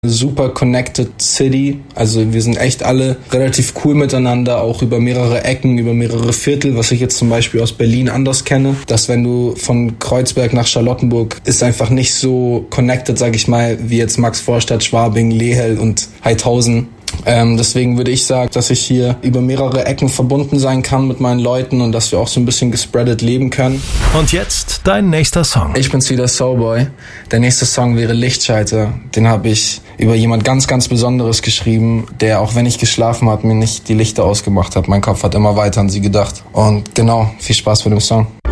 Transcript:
super connected City. Also wir sind echt alle relativ cool miteinander, auch über mehrere Ecken, über mehrere Viertel, was ich jetzt zum Beispiel aus Berlin anders kenne. Dass wenn du von Kreuzberg nach Charlottenburg ist einfach nicht so connected, sag ich mal, wie jetzt Maxvorstadt, Schwabing, Lehel und Heidhausen. Deswegen würde ich sagen, dass ich hier über mehrere Ecken verbunden sein kann mit meinen Leuten und dass wir auch so ein bisschen gespreadet leben können. Und jetzt dein nächster Song. Ich bin's wieder, Soulboy. Der nächste Song wäre Lichtscheiter. Den habe ich über jemand ganz, ganz Besonderes geschrieben, der, auch wenn ich geschlafen habe, mir nicht die Lichter ausgemacht hat. Mein Kopf hat immer weiter an sie gedacht. Und genau, viel Spaß mit dem Song.